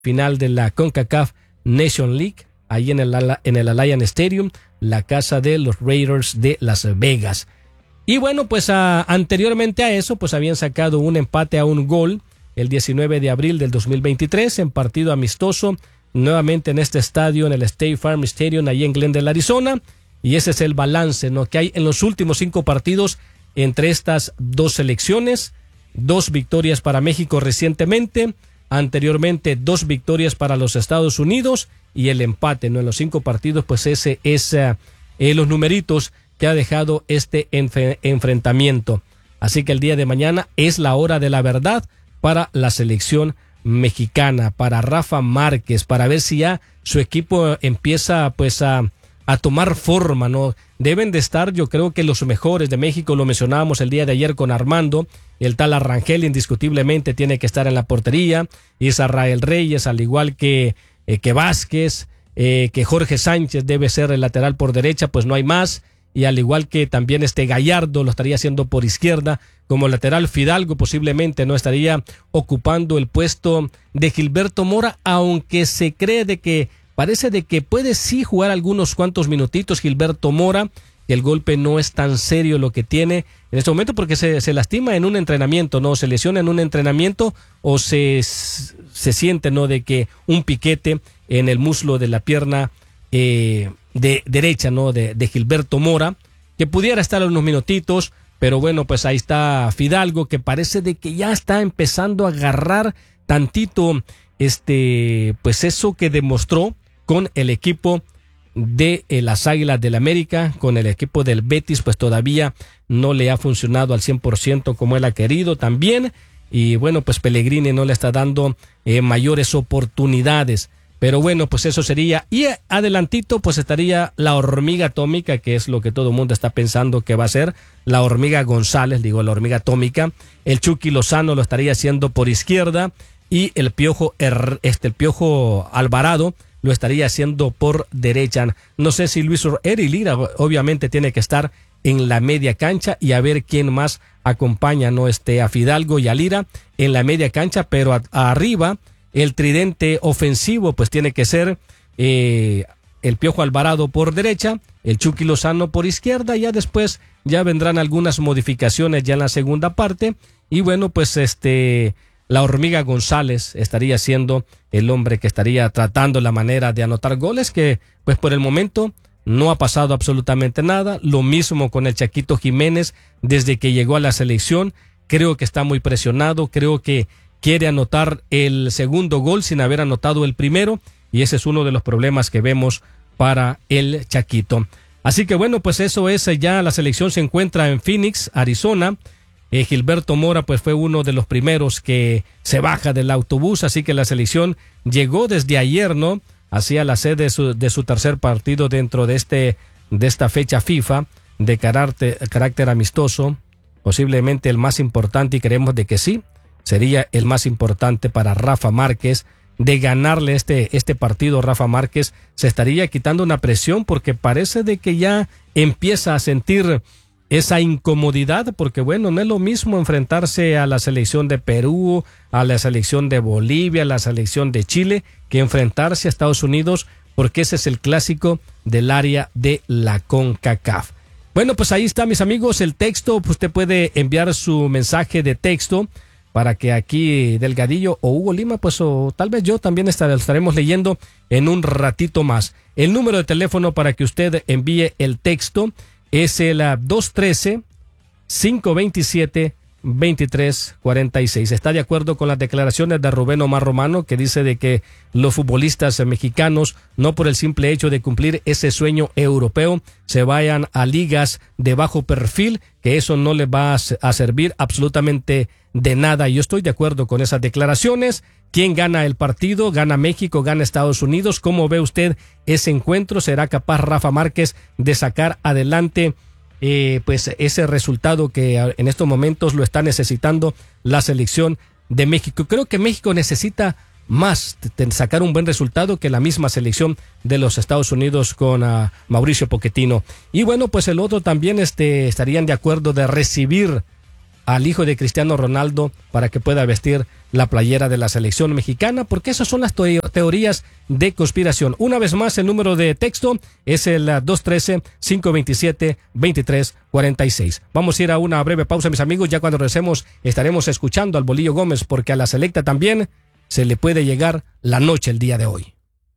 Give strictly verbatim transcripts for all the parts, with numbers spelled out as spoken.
final de la CONCACAF Nation League, ahí en el, en el Allianz Stadium, la casa de los Raiders de Las Vegas. Y bueno, pues a, anteriormente a eso, pues habían sacado un empate a un gol el diecinueve de abril del dos mil veintitrés en partido amistoso, nuevamente en este estadio, en el State Farm Stadium, ahí en Glendale, Arizona. Y ese es el balance, ¿no?, que hay en los últimos cinco partidos entre estas dos selecciones. Dos victorias para México recientemente, anteriormente dos victorias para los Estados Unidos y el empate, ¿no?, en los cinco partidos. Pues ese es uh, eh, los numeritos que ha dejado este enf- enfrentamiento. Así que el día de mañana es la hora de la verdad para la selección mexicana, para Rafa Márquez, para ver si ya su equipo empieza pues a, a tomar forma, ¿no? Deben de estar, yo creo que los mejores de México, lo mencionábamos el día de ayer con Armando, el tal Arrangel indiscutiblemente tiene que estar en la portería, Israel Reyes, al igual que, eh, que Vázquez, eh, que Jorge Sánchez debe ser el lateral por derecha, pues no hay más. Y al igual que también este Gallardo lo estaría haciendo por izquierda, como lateral Fidalgo posiblemente no estaría ocupando el puesto de Gilberto Mora, aunque se cree de que parece de que puede sí jugar algunos cuantos minutitos Gilberto Mora, que el golpe no es tan serio lo que tiene en este momento porque se, se lastima en un entrenamiento, no se lesiona en un entrenamiento o se, se siente, ¿no?, de que un piquete en el muslo de la pierna eh, de derecha, ¿no?, de, de Gilberto Mora, que pudiera estar unos minutitos, pero bueno, pues ahí está Fidalgo, que parece de que ya está empezando a agarrar tantito, este, pues eso que demostró con el equipo de eh, las Águilas del América, con el equipo del Betis, pues todavía no le ha funcionado al cien por ciento como él ha querido también, y bueno, pues Pellegrini no le está dando eh, mayores oportunidades. Pero bueno, pues eso sería. Y adelantito, pues estaría la hormiga atómica, que es lo que todo el mundo está pensando que va a ser. La hormiga González, digo, la hormiga atómica. El Chucky Lozano lo estaría haciendo por izquierda. Y el Piojo, este, el Piojo Alvarado lo estaría haciendo por derecha. No sé si Luis Eri Lira, obviamente, tiene que estar en la media cancha. Y a ver quién más acompaña, ¿no? Este, a Fidalgo y a Lira en la media cancha. Pero a, a arriba, el tridente ofensivo pues tiene que ser eh, el Piojo Alvarado por derecha, el Chucky Lozano por izquierda. Ya después ya vendrán algunas modificaciones ya en la segunda parte. Y bueno, pues este la hormiga González estaría siendo el hombre que estaría tratando la manera de anotar goles, que pues por el momento no ha pasado absolutamente nada. Lo mismo con el Chaquito Jiménez desde que llegó a la selección. Creo que está muy presionado, creo que quiere anotar el segundo gol sin haber anotado el primero, y ese es uno de los problemas que vemos para el Chaquito. Así que bueno, pues eso es, ya la selección se encuentra en Phoenix, Arizona. Eh, Gilberto Mora pues fue uno de los primeros que se baja del autobús, así que la selección llegó desde ayer, ¿no?, hacia la sede de su, de su tercer partido dentro de este de esta fecha FIFA de carácter, carácter amistoso, posiblemente el más importante, y creemos de que sí, sería el más importante para Rafa Márquez. De ganarle este, este partido, Rafa Márquez se estaría quitando una presión, porque parece de que ya empieza a sentir esa incomodidad, porque bueno, no es lo mismo enfrentarse a la selección de Perú, a la selección de Bolivia, a la selección de Chile, que enfrentarse a Estados Unidos, porque ese es el clásico del área de la CONCACAF. Bueno, pues ahí está, mis amigos, el texto. Pues usted puede enviar su mensaje de texto para que aquí Delgadillo o Hugo Lima, pues o tal vez yo también estaremos leyendo en un ratito más. El número de teléfono para que usted envíe el texto es el dos uno tres, cinco dos siete, dos tres cuatro seis. ¿Está de acuerdo con las declaraciones de Rubén Omar Romano, que dice de que los futbolistas mexicanos, no por el simple hecho de cumplir ese sueño europeo, se vayan a ligas de bajo perfil, que eso no les va a servir absolutamente de nada? Yo estoy de acuerdo con esas declaraciones. ¿Quién gana el partido? ¿Gana México? ¿Gana Estados Unidos? ¿Cómo ve usted ese encuentro? ¿Será capaz Rafa Márquez de sacar adelante eh, pues ese resultado que en estos momentos lo está necesitando la selección de México? Creo que México necesita más de sacar un buen resultado que la misma selección de los Estados Unidos con uh, Mauricio Pochettino. Y bueno, pues el otro también este, estarían de acuerdo de recibir al hijo de Cristiano Ronaldo para que pueda vestir la playera de la selección mexicana, porque esas son las teorías de conspiración. Una vez más, el número de texto es el dos uno tres, cinco dos siete, dos tres cuatro seis. Vamos a ir a una breve pausa, mis amigos. Ya cuando regresemos estaremos escuchando al Bolillo Gómez, porque a la selecta también se le puede llegar la noche el día de hoy.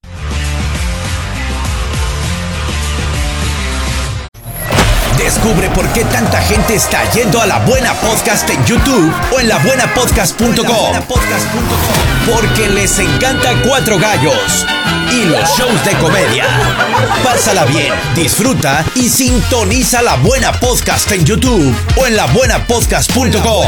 Descubre por qué tanta gente está yendo a La Buena Podcast en YouTube o en la buena podcast punto com. Porque les encanta Cuatro Gallos y los shows de comedia. Pásala bien, disfruta y sintoniza La Buena Podcast en YouTube o en la buena podcast punto com.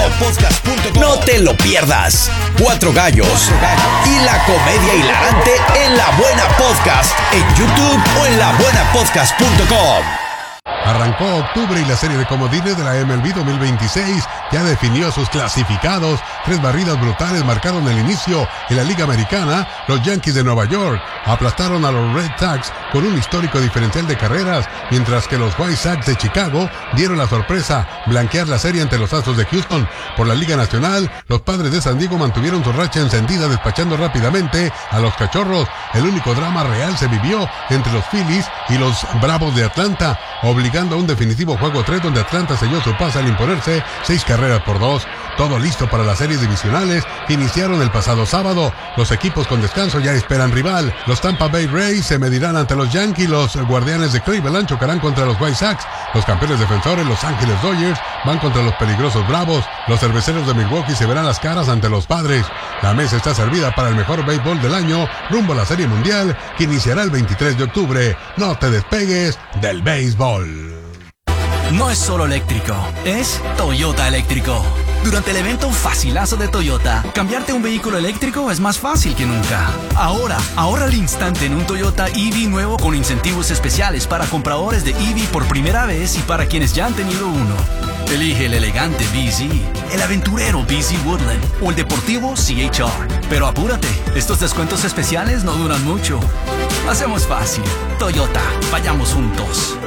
No te lo pierdas. Cuatro Gallos y la comedia hilarante en La Buena Podcast en YouTube o en la buena podcast punto com. Arrancó octubre y la serie de comodines de la M L B dos mil veintiséis ya definió a sus clasificados. Tres barridas brutales marcaron el inicio en la Liga Americana. Los Yankees de Nueva York aplastaron a los Red Sox con un histórico diferencial de carreras, mientras que los White Sox de Chicago dieron la sorpresa, blanquear la serie ante los Astros de Houston. Por la Liga Nacional, los Padres de San Diego mantuvieron su racha encendida, despachando rápidamente a los Cachorros. El único drama real se vivió entre los Phillies y los Bravos de Atlanta, obligando a un definitivo juego tres donde Atlanta selló su pase al imponerse seis carreras por dos. Todo listo para las series divisionales que iniciaron el pasado sábado. Los equipos con descanso ya esperan rival. Los Tampa Bay Rays se medirán ante los Yankees. Los Guardianes de Cleveland chocarán contra los White Sox. Los campeones defensores, Los Ángeles Dodgers, van contra los peligrosos Bravos. Los Cerveceros de Milwaukee se verán las caras ante los Padres. La mesa está servida para el mejor béisbol del año, rumbo a la Serie Mundial, que iniciará el veintitrés de octubre. No te despegues del béisbol. No es solo eléctrico, es Toyota eléctrico. Durante el evento Facilazo de Toyota, cambiarte un vehículo eléctrico es más fácil que nunca. Ahora, ahorra al instante en un Toyota E V nuevo con incentivos especiales para compradores de E V por primera vez y para quienes ya han tenido uno. Elige el elegante B Z, el aventurero B Z Woodland o el deportivo C H R. Pero apúrate, estos descuentos especiales no duran mucho. Hacemos fácil. Toyota, vayamos juntos.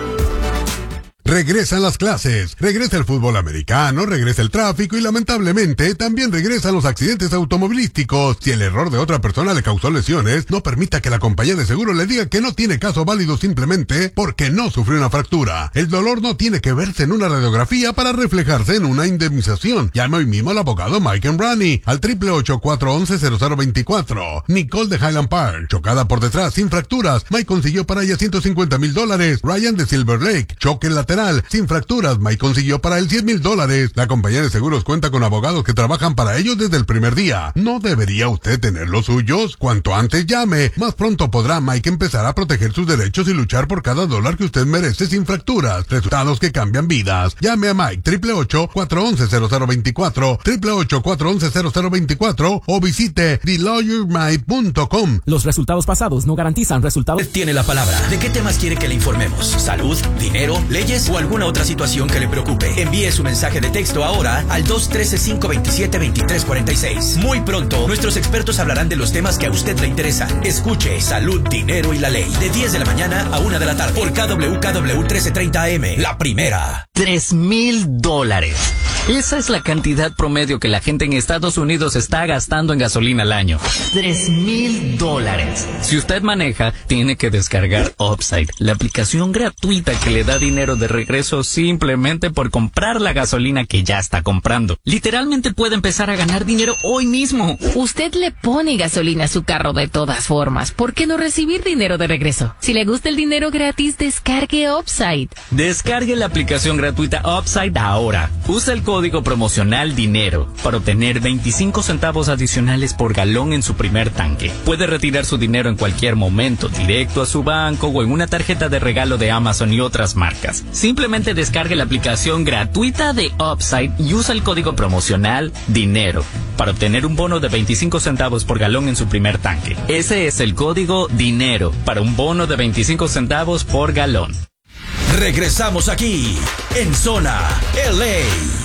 Regresan las clases, regresa el fútbol americano, regresa el tráfico y lamentablemente también regresan los accidentes automovilísticos. Si el error de otra persona le causó lesiones, no permita que la compañía de seguro le diga que no tiene caso válido simplemente porque no sufrió una fractura. El dolor no tiene que verse en una radiografía para reflejarse en una indemnización. Llame hoy mismo al abogado Mike Embrani al triple ocho, cuatro once, cero cero veinticuatro. Nicole de Highland Park, chocada por detrás sin fracturas. Mike consiguió para ella ciento cincuenta mil dólares. Ryan de Silver Lake, choque lateral sin fracturas. Mike consiguió para él cien mil dólares. La compañía de seguros cuenta con abogados que trabajan para ellos desde el primer día. ¿No debería usted tener los suyos? Cuanto antes llame, más pronto podrá Mike empezar a proteger sus derechos y luchar por cada dólar que usted merece sin fracturas. Resultados que cambian vidas. Llame a Mike triple ocho, cuatro once, cero cero veinticuatro, triple ocho, cuatro once, cero cero veinticuatro o visite the lawyer mike punto com. Los resultados pasados no garantizan resultados. Usted tiene la palabra. ¿De qué temas quiere que le informemos? ¿Salud? ¿Dinero? ¿Leyes? ¿O alguna otra situación que le preocupe? Envíe su mensaje de texto ahora al dos uno tres, cinco dos siete, dos tres cuatro seis. Muy pronto, nuestros expertos hablarán de los temas que a usted le interesan. Escuche Salud, Dinero y la Ley de diez de la mañana a una de la tarde por K W K W trece treinta A M. La primera. Tres mil dólares. Esa es la cantidad promedio que la gente en Estados Unidos está gastando en gasolina al año. Tres mil dólares. Si usted maneja, tiene que descargar Upside, la aplicación gratuita que le da dinero de regreso simplemente por comprar la gasolina que ya está comprando. Literalmente puede empezar a ganar dinero hoy mismo. Usted le pone gasolina a su carro de todas formas. ¿Por qué no recibir dinero de regreso? Si le gusta el dinero gratis, descargue Upside. Descargue la aplicación gratuita Upside ahora. Usa el código promocional DINERO para obtener veinticinco centavos adicionales por galón en su primer tanque. Puede retirar su dinero en cualquier momento, directo a su banco o en una tarjeta de regalo de Amazon y otras marcas. Simplemente descargue la aplicación gratuita de Upside y usa el código promocional DINERO para obtener un bono de veinticinco centavos por galón en su primer tanque. Ese es el código DINERO para un bono de veinticinco centavos por galón. Regresamos aquí en Zona L A.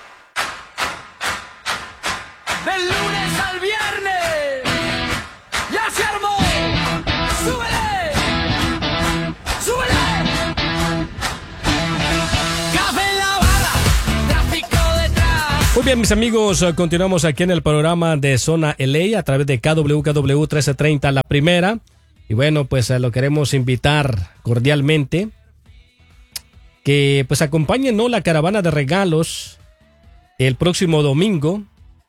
Del lunes al viernes, ya se armó. ¡Súbele! ¡Súbele! Café en la barra, tráfico detrás. Muy bien, mis amigos, continuamos aquí en el programa de Zona L A a través de K W K W trece treinta, la primera. Y bueno, pues lo queremos invitar cordialmente que pues acompañen, ¿no?, la caravana de regalos el próximo domingo.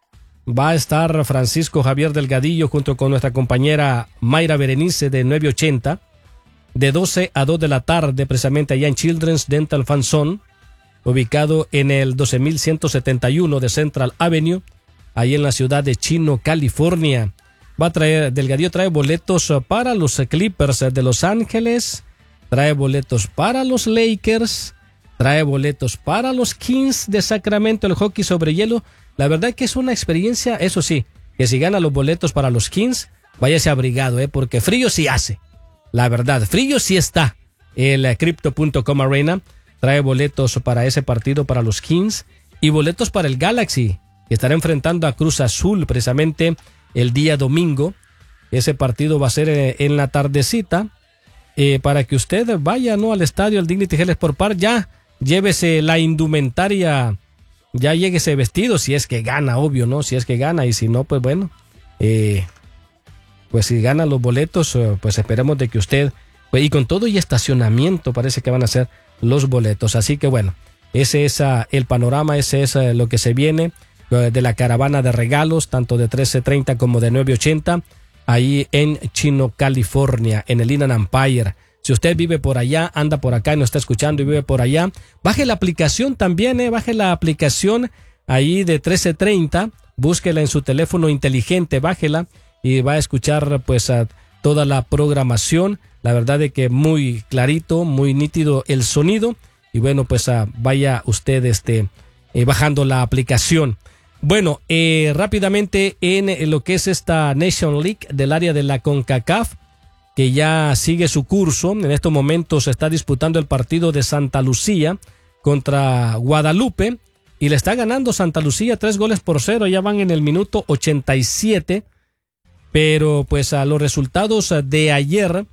Va a estar Francisco Javier Delgadillo junto con nuestra compañera Mayra Berenice de nueve ochenta de doce a dos de la tarde, precisamente allá en Children's Dental Fan Zone, ubicado en el doce mil ciento setenta y uno de Central Avenue, ahí en la ciudad de Chino, California. Va a traer, Delgadillo trae boletos para los Clippers de Los Ángeles, trae boletos para los Lakers, trae boletos para los Kings de Sacramento, el hockey sobre hielo. La verdad que es una experiencia, eso sí, que si gana los boletos para los Kings, váyase abrigado, ¿eh? Porque frío sí hace. La verdad, frío sí está. El Crypto punto com Arena trae boletos para ese partido para los Kings y boletos para el Galaxy, que estará enfrentando a Cruz Azul precisamente el día domingo. Ese partido va a ser en la tardecita, eh, para que usted vaya, ¿no?, al estadio, al Dignity Health Sport Park. Ya llévese la indumentaria, ya lléguese vestido, si es que gana, obvio, ¿no? Si es que gana, y si no, pues bueno, eh, pues si gana los boletos, pues esperemos de que usted, pues, y con todo y estacionamiento parece que van a ser los boletos. Así que bueno, ese es uh, el panorama, ese es uh, lo que se viene uh, de la caravana de regalos, tanto de trece treinta como de nueve ochenta, ahí en Chino, California, en el Inland Empire. Si usted vive por allá, anda por acá y nos está escuchando y vive por allá, baje la aplicación también, eh, baje la aplicación ahí de trece treinta, búsquela en su teléfono inteligente, bájela y va a escuchar pues a toda la programación. La verdad de que muy clarito, muy nítido el sonido. Y bueno, pues uh, vaya usted este, eh, bajando la aplicación. Bueno, eh, rápidamente en, en lo que es esta Nation League del área de la CONCACAF, que ya sigue su curso. En estos momentos se está disputando el partido de Santa Lucía contra Guadalupe. Y le está ganando Santa Lucía tres goles por cero. Ya van en el minuto ochenta y siete. Pero pues a los resultados de ayer,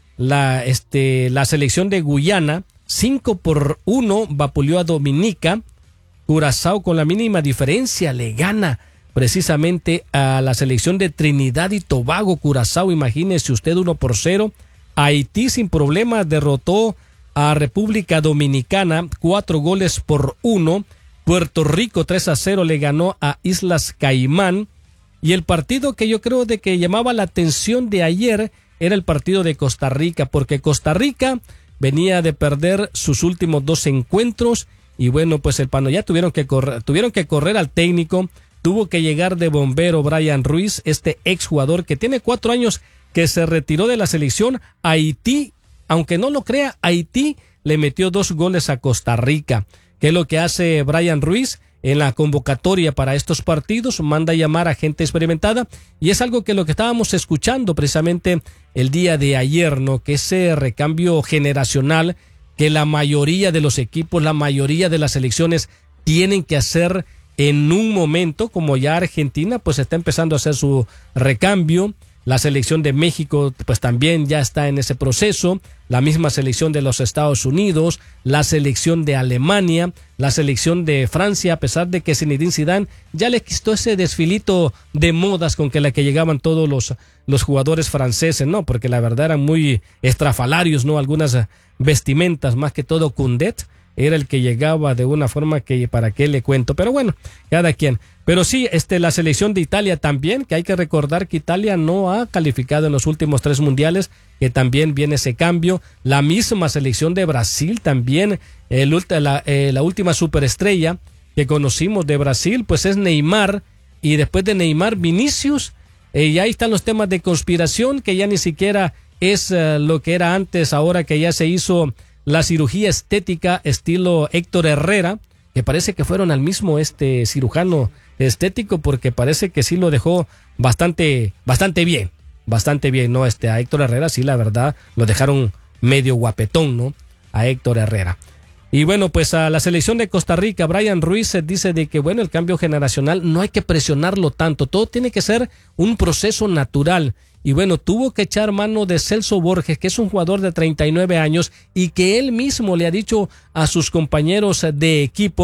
La, este, la selección de Guyana, cinco por uno, vapuleó a Dominica. Curazao con la mínima diferencia le gana precisamente a la selección de Trinidad y Tobago. Curazao, imagínese usted, uno por cero. Haití sin problemas derrotó a República Dominicana, cuatro goles por uno. Puerto Rico tres a cero le ganó a Islas Caimán. Y el partido que yo creo de que llamaba la atención de ayer era el partido de Costa Rica, porque Costa Rica venía de perder sus últimos dos encuentros y bueno, pues el pano ya tuvieron que correr, tuvieron que correr al técnico, tuvo que llegar de bombero Brian Ruiz, este exjugador que tiene cuatro años que se retiró de la selección. Haití, aunque no lo crea, Haití le metió dos goles a Costa Rica. ¿Qué es lo que hace Brian Ruiz? En la convocatoria para estos partidos manda a llamar a gente experimentada, y es algo que lo que estábamos escuchando precisamente el día de ayer, ¿no? Que ese recambio generacional que la mayoría de los equipos, la mayoría de las selecciones tienen que hacer en un momento, como ya Argentina pues está empezando a hacer su recambio. La selección de México pues también ya está en ese proceso, la misma selección de los Estados Unidos, la selección de Alemania, la selección de Francia, a pesar de que Zinedine Zidane ya le quitó ese desfilito de modas con que la que llegaban todos los, los jugadores franceses, ¿no? Porque la verdad eran muy estrafalarios, ¿no? Algunas vestimentas, más que todo Koundé era el que llegaba de una forma que para qué le cuento, pero bueno, cada quien. Pero sí, este, la selección de Italia también, que hay que recordar que Italia no ha calificado en los últimos tres mundiales, que también viene ese cambio. La misma selección de Brasil también, el, la, eh, la última superestrella que conocimos de Brasil, pues es Neymar, y después de Neymar, Vinicius, eh, y ahí están los temas de conspiración, que ya ni siquiera es eh, lo que era antes, ahora que ya se hizo la cirugía estética estilo Héctor Herrera, que parece que fueron al mismo este cirujano estético, porque parece que sí lo dejó bastante, bastante bien, bastante bien, ¿no? Este, a Héctor Herrera sí, la verdad, lo dejaron medio guapetón, ¿no? A Héctor Herrera. Y bueno, pues a la selección de Costa Rica, Brian Ruiz dice de que bueno, el cambio generacional no hay que presionarlo tanto, todo tiene que ser un proceso natural. Y bueno, tuvo que echar mano de Celso Borges, que es un jugador de treinta y nueve años y que él mismo le ha dicho a sus compañeros de equipo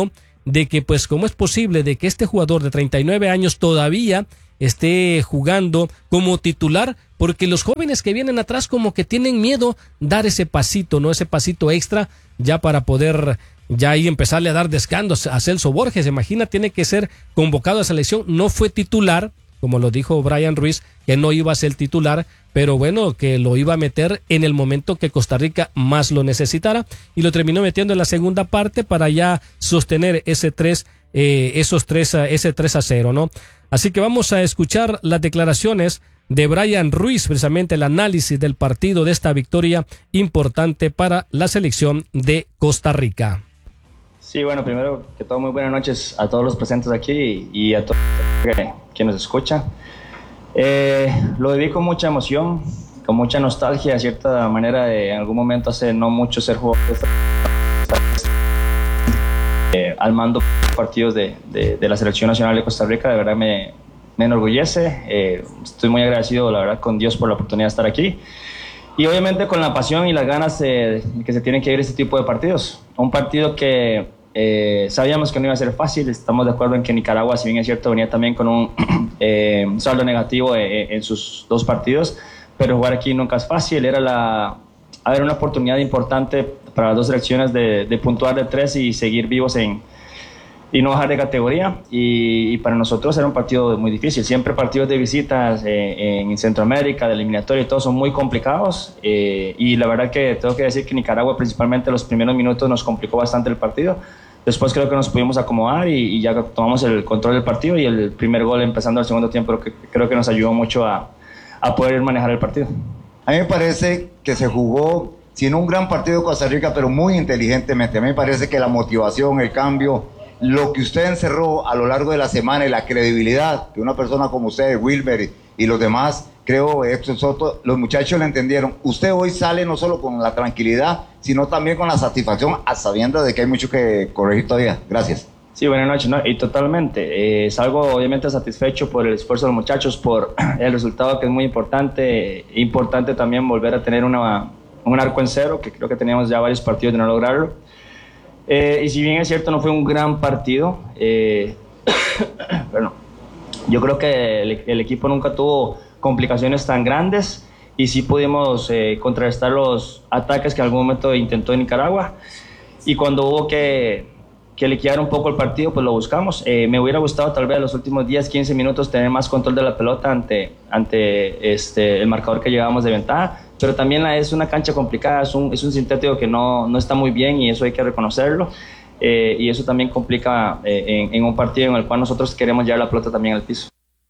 de que pues cómo es posible de que este jugador de treinta y nueve años todavía esté jugando como titular, porque los jóvenes que vienen atrás como que tienen miedo dar ese pasito, ¿no? Ese pasito extra ya para poder ya ahí empezarle a dar descansos a Celso Borges. Imagina, tiene que ser convocado a selección, no fue titular, como lo dijo Brian Ruiz, que no iba a ser titular, pero bueno, que lo iba a meter en el momento que Costa Rica más lo necesitara, y lo terminó metiendo en la segunda parte para ya sostener ese tres, eh, esos tres, ese tres a cero, ¿no? Así que vamos a escuchar las declaraciones de Brian Ruiz, precisamente el análisis del partido de esta victoria importante para la selección de Costa Rica. Sí, bueno, primero que todo, muy buenas noches a todos los presentes aquí y a todos que, que nos escuchan. Eh, lo viví con mucha emoción, con mucha nostalgia, de cierta manera, de en algún momento hace no mucho ser jugador eh, al mando partidos de, de, de la Selección Nacional de Costa Rica. De verdad me, me enorgullece, eh, estoy muy agradecido, la verdad, con Dios por la oportunidad de estar aquí. Y obviamente con la pasión y las ganas eh, que se tienen que ir este tipo de partidos. Un partido que eh, sabíamos que no iba a ser fácil. Estamos de acuerdo en que Nicaragua, si bien es cierto, venía también con un eh, saldo negativo eh, en sus dos partidos, pero jugar aquí nunca es fácil. Era la, a ver, una oportunidad importante para las dos selecciones de, de puntuar de tres y seguir vivos en, y no bajar de categoría. Y, y para nosotros era un partido muy difícil. Siempre partidos de visitas eh, en Centroamérica, de eliminatoria y todo, son muy complicados. Eh, y la verdad que tengo que decir que Nicaragua, principalmente los primeros minutos, nos complicó bastante el partido. Después creo que nos pudimos acomodar y, y ya tomamos el control del partido, y el primer gol empezando el segundo tiempo creo que, creo que nos ayudó mucho a, a poder manejar el partido. A mí me parece que se jugó, sin un gran partido de Costa Rica, pero muy inteligentemente. A mí me parece que la motivación, el cambio, lo que usted encerró a lo largo de la semana y la credibilidad de una persona como usted, Wilber y, y los demás, creo, Héctor Soto, los muchachos lo entendieron. Usted hoy sale no solo con la tranquilidad, sino también con la satisfacción, a sabiendo de que hay mucho que corregir todavía. Gracias. Sí, buenas noches, ¿no? Y totalmente. Eh, salgo obviamente satisfecho por el esfuerzo de los muchachos, por el resultado, que es muy importante. Importante también volver a tener una, un arco en cero, que creo que teníamos ya varios partidos de no lograrlo. Eh, y si bien es cierto, no fue un gran partido, eh, bueno, yo creo que el, el equipo nunca tuvo complicaciones tan grandes, y sí pudimos eh, contrarrestar los ataques que en algún momento intentó Nicaragua, y cuando hubo que, que liquidar un poco el partido, pues lo buscamos. Eh, me hubiera gustado tal vez los últimos diez, quince minutos tener más control de la pelota ante, ante este, el marcador que llevábamos de ventaja, pero también la, es una cancha complicada, es un, es un sintético que no, no está muy bien, y eso hay que reconocerlo, eh, y eso también complica eh, en, en un partido en el cual nosotros queremos llevar la pelota también al piso.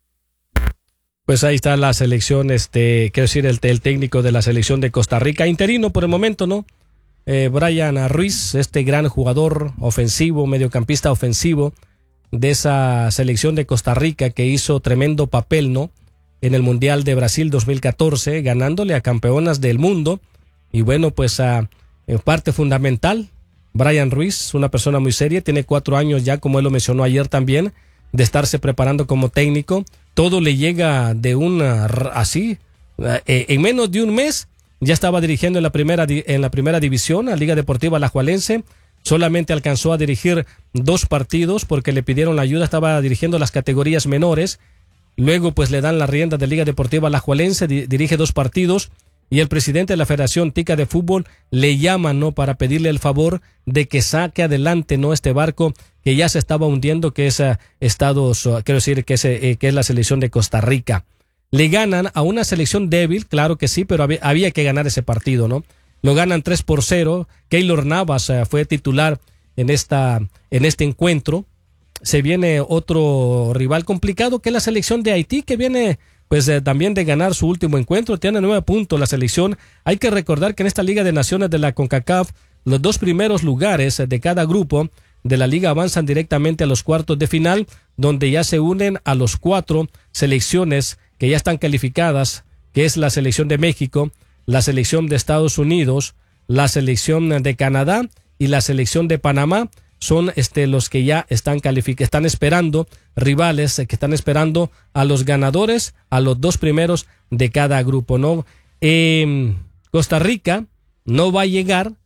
Pues ahí está la selección, este, quiero decir, el, el técnico de la selección de Costa Rica, interino por el momento, ¿no? Eh, Brian Ruiz, este gran jugador ofensivo, mediocampista ofensivo de esa selección de Costa Rica, que hizo tremendo papel, ¿no?, en el Mundial de Brasil dos mil catorce, ganándole a campeonas del mundo. Y bueno, pues a, en parte fundamental, Brian Ruiz, una persona muy seria, tiene cuatro años ya, como él lo mencionó ayer también, de estarse preparando como técnico. Todo le llega de una, así, eh, en menos de un mes, ya estaba dirigiendo en la primera, en la primera división, a Liga Deportiva Alajuelense. Solamente alcanzó a dirigir dos partidos porque le pidieron la ayuda, estaba dirigiendo las categorías menores. Luego pues le dan la rienda de Liga Deportiva Alajuelense, di- dirige dos partidos, y el presidente de la Federación Tica de Fútbol le llama, ¿no?, para pedirle el favor de que saque adelante, ¿no?, este barco que ya se estaba hundiendo, que es uh, Estados, uh, quiero decir, que es, eh, que es la selección de Costa Rica. Le ganan a una selección débil, claro que sí, pero había, había que ganar ese partido, ¿no? Lo ganan tres por cero, Keylor Navas uh, fue titular en, esta, en este encuentro. Se viene otro rival complicado, que es la selección de Haití, que viene pues eh, también de ganar su último encuentro. Tiene nueve puntos la selección. Hay que recordar que en esta Liga de Naciones de la CONCACAF, los dos primeros lugares de cada grupo de la liga avanzan directamente a los cuartos de final, donde ya se unen a los cuatro selecciones que ya están calificadas, que es la selección de México, la selección de Estados Unidos, la selección de Canadá y la selección de Panamá. Son este, los que ya están calific- están esperando, rivales eh, que están esperando a los ganadores, a los dos primeros de cada grupo, ¿no? Eh, Costa Rica no va a llegar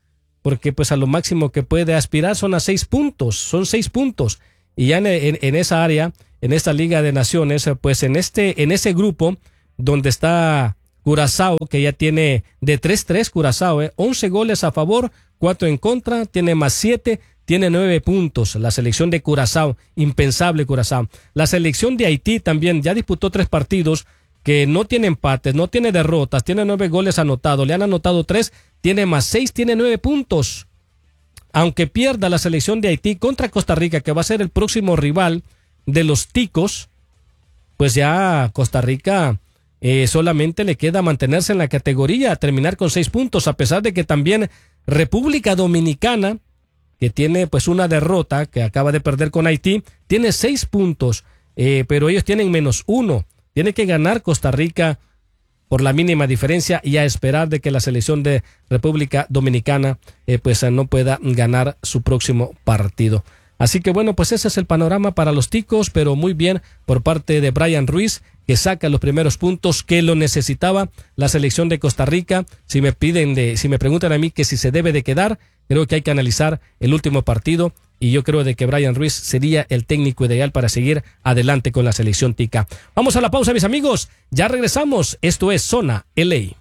porque pues a lo máximo que puede aspirar son a seis puntos, son seis puntos. Y ya en, en, en esa área, en esta Liga de Naciones, pues en este, en ese grupo donde está Curazao, que ya tiene de tres tres Curazao, eh, once goles a favor, cuatro en contra, tiene más siete, tiene nueve puntos. La selección de Curazao, impensable Curazao. La selección de Haití también ya disputó tres partidos, que no tiene empates, no tiene derrotas, tiene nueve goles anotados, le han anotado tres, tiene más seis, tiene nueve puntos. Aunque pierda la selección de Haití contra Costa Rica, que va a ser el próximo rival de los ticos, pues ya Costa Rica eh, solamente le queda mantenerse en la categoría, terminar con seis puntos, a pesar de que también República Dominicana, que tiene pues una derrota, que acaba de perder con Haití, tiene seis puntos, eh, pero ellos tienen menos uno. Tiene que ganar Costa Rica por la mínima diferencia y a esperar de que la selección de República Dominicana eh, pues no pueda ganar su próximo partido. Así que bueno, pues ese es el panorama para los ticos, pero muy bien por parte de Brian Ruiz, que saca los primeros puntos que lo necesitaba la selección de Costa Rica. Si me piden de, si me preguntan a mí que si se debe de quedar, creo que hay que analizar el último partido y yo creo de que Brian Ruiz sería el técnico ideal para seguir adelante con la selección tica. Vamos a la pausa, mis amigos. Ya regresamos. Esto es Zona L A.